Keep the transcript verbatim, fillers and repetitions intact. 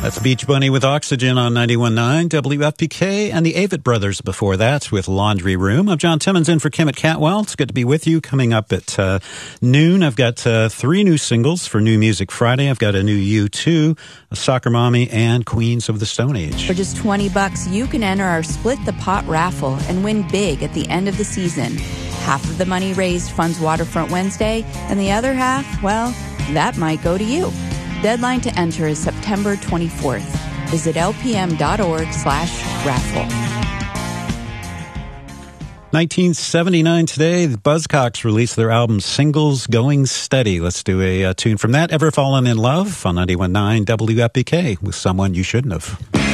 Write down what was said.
That's Beach Bunny with Oxygen on ninety-one point nine W F P K, and the Avett Brothers before that with Laundry Room. I'm John Timmons in for Kim at Catwell. It's good to be with you. Coming up at uh, noon, I've got uh, three new singles for New Music Friday. I've got a new U two, a Soccer Mommy, and Queens of the Stone Age. For just twenty bucks, you can enter our Split the Pot raffle and win big at the end of the season. Half of the money raised funds Waterfront Wednesday, and the other half, well, that might go to you. Deadline to enter is September twenty-fourth. Visit lpm.org slash raffle. nineteen seventy-nine today, the Buzzcocks released their album Singles Going Steady. Let's do a uh, tune from that. Ever Fallen in Love on ninety-one point nine W F P K with Someone You Shouldn't Have.